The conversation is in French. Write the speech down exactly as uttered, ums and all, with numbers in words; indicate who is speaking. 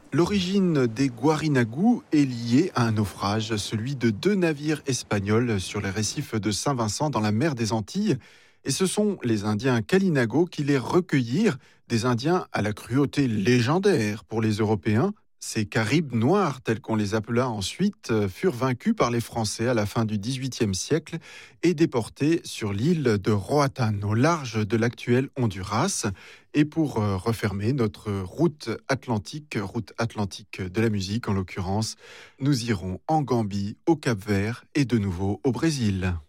Speaker 1: L'origine des Guarinagu est liée à un naufrage, celui de deux navires espagnols sur les récifs de Saint-Vincent dans la mer des Antilles. Et ce sont les Indiens Kalinago qui les recueillirent, des Indiens à la cruauté légendaire pour les Européens. Ces Caribes noirs, tels qu'on les appela ensuite, euh, furent vaincus par les Français à la fin du dix-huitième siècle et déportés sur l'île de Roatán, au large de l'actuel Honduras. Et pour euh, refermer notre route atlantique, route atlantique de la musique en l'occurrence, nous irons en Gambie, au Cap-Vert et de nouveau au Brésil.